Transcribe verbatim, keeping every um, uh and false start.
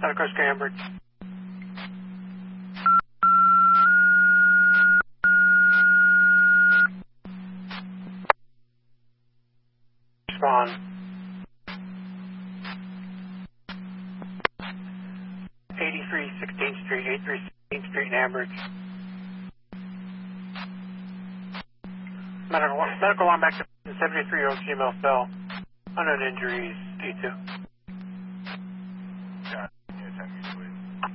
Medical Cambridge. Respond. eighty-three sixteenth Street, eighty-three sixteenth Street in Ambridge. Medical, medical line back to seventy-three year old female fell. Unknown injuries, D two.